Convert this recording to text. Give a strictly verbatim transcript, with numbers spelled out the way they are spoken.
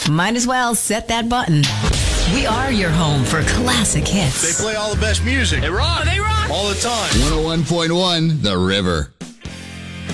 Might as well set that button. We are your home for classic hits. They play all the best music. They rock. They rock. All the time. one oh one point one The River.